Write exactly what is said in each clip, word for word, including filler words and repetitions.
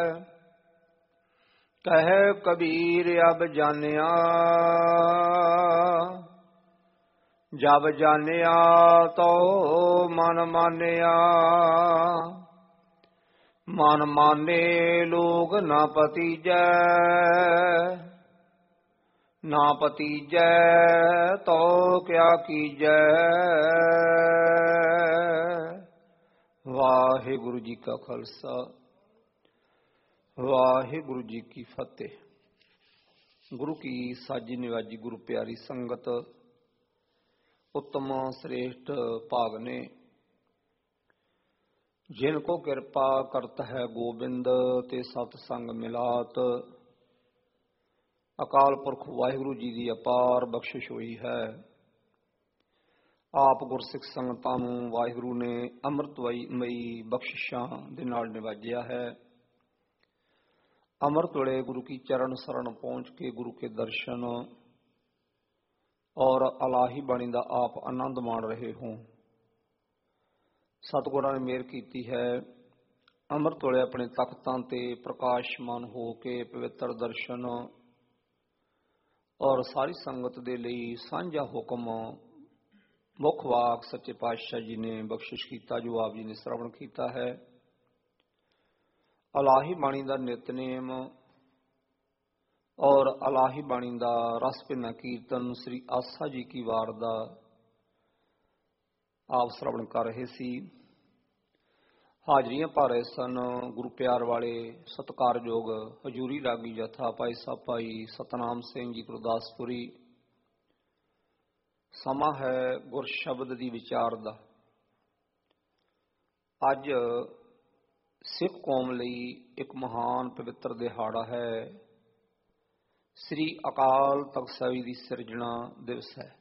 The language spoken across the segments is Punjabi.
ਕਹੈ ਕਬੀਰ ਅਬ ਜਾਣਿਆ, ਜਬ ਜਾਣਿਆ ਤੋ ਮਨ ਮਾਨਿਆ। ਮਨ ਮਾਨੇ ਲੋਗ ਨਾ ਪਤੀਜੈ, ਨਾ ਪਤੀਜੈ ਤੋ ਕਿਆ ਕੀਜੈ। ਵਾਹਿਗੁਰੂ ਜੀ ਕਾ ਖਾਲਸਾ, ਵਾਹਿਗੁਰੂ ਜੀ ਕੀ ਫਤਿਹ। ਗੁਰੂ ਕੀ ਸਾਜੀ ਨਿਵਾਜੀ ਗੁਰੂ ਪਿਆਰੀ ਸੰਗਤ, ਉੱਤਮ ਸ੍ਰੇਸ਼ਟ ਭਾਗ ਨੇ। ਜਿਨ ਕੋ ਕਿਰਪਾ ਕਰਤ ਹੈ ਗੋਬਿੰਦ, ਤੇ ਸਤ ਸੰਗ ਮਿਲਾਤ। ਅਕਾਲ ਪੁਰਖ ਵਾਹਿਗੁਰੂ ਜੀ ਦੀ ਅਪਾਰ ਬਖਸ਼ਿਸ਼ ਹੋਈ ਹੈ। ਆਪ ਗੁਰਸਿੱਖ ਸੰਗਤਾਂ ਨੂੰ ਵਾਹਿਗੁਰੂ ਨੇ ਅੰਮ੍ਰਿਤਮਈ ਬਖਸ਼ਿਸ਼ਾਂ ਦੇ ਨਾਲ ਨਿਵਾਜਿਆ ਹੈ। ਅੰਮ੍ਰਿਤ ਵੇਲੇ ਗੁਰੂ ਕੀ ਚਰਨ ਸਰਣ ਪਹੁੰਚ ਕੇ ਗੁਰੂ ਕੇ ਦਰਸ਼ਨ ਔਰ ਅਲਾਹੀ ਬਾਣੀ ਦਾ ਆਪ ਆਨੰਦ ਮਾਣ ਰਹੇ ਹੋ। ਸਤਿਗੁਰਾਂ ਨੇ ਮਿਹਰ ਕੀਤੀ ਹੈ। ਅੰਮ੍ਰਿਤ ਵੇਲੇ ਆਪਣੇ ਤਖਤਾਂ ਤੇ ਪ੍ਰਕਾਸ਼ਮਾਨ ਹੋ ਕੇ ਪਵਿੱਤਰ ਦਰਸ਼ਨ ਔਰ ਸਾਰੀ ਸੰਗਤ ਦੇ ਲਈ ਸਾਂਝਾ ਹੁਕਮ ਮੁੱਖ ਵਾਕ ਸੱਚੇ ਪਾਤਸ਼ਾਹ ਜੀ ਨੇ ਬਖਸ਼ਿਸ਼ ਕੀਤਾ, ਜੋ ਆਪ ਜੀ ਨੇ ਸ਼ਰਵਣ ਕੀਤਾ ਹੈ। ਅਲਾਹੀ ਬਾਣੀ ਦਾ ਨਿਤਨੇਮ ਔਰ ਅਲਾਹੀ ਬਾਣੀ ਦਾ ਰਸ ਭਿੰਨਾ ਕੀਰਤਨ ਸ੍ਰੀ ਆਸਾ ਜੀ ਕੀ ਵਾਰ ਦਾ ਆਪ ਸ਼ਰਵਣ ਕਰ ਰਹੇ ਸੀ। ਹਾਜ਼ਰੀਆਂ ਪਾ ਰਹੇ ਸਨ ਗੁਰੂ ਪਿਆਰ ਵਾਲੇ ਸਤਿਕਾਰਯੋਗ ਹਜ਼ੂਰੀ ਰਾਗੀ ਜਥਾ ਭਾਈ ਸਾਹਿਬ ਭਾਈ ਸਤਨਾਮ ਸਿੰਘ ਜੀ ਗੁਰਦਾਸਪੁਰੀ। ਸਮਾਂ ਹੈ ਗੁਰ ਸ਼ਬਦ ਦੀ ਵਿਚਾਰ ਦਾ। ਅੱਜ ਸਿੱਖ ਕੌਮ ਲਈ ਇੱਕ ਮਹਾਨ ਪਵਿੱਤਰ ਦਿਹਾੜਾ ਹੈ। ਸ੍ਰੀ ਅਕਾਲ ਤਖ਼ਤ ਸਾਹਿਬ ਦੀ ਸਿਰਜਣਾ ਦਿਵਸ ਹੈ।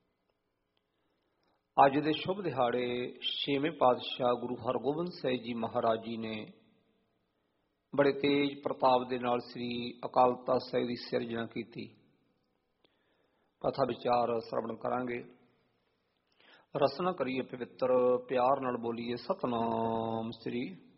ਅੱਜ ਦੇ ਸ਼ੁਭ ਦਿਹਾੜੇ ਛੇਵੇਂ ਪਾਤਸ਼ਾਹ ਗੁਰੂ ਹਰਗੋਬਿੰਦ ਸਾਹਿਬ ਜੀ ਮਹਾਰਾਜ ਜੀ ਨੇ ਬੜੇ ਤੇਜ ਪ੍ਰਤਾਪ ਦੇ ਨਾਲ ਸ੍ਰੀ ਅਕਾਲ ਤਖ਼ਤ ਸਾਹਿਬ ਦੀ ਸਿਰਜਣਾ ਕੀਤੀ। ਕਥਾ ਵਿਚਾਰ ਸ਼ਰਵਣ ਕਰਾਂਗੇ। ਰਸਨਾ ਕਰੀਏ ਪਵਿੱਤਰ, ਪਿਆਰ ਨਾਲ ਬੋਲੀਏ ਸਤਨਾਮ ਸ੍ਰੀ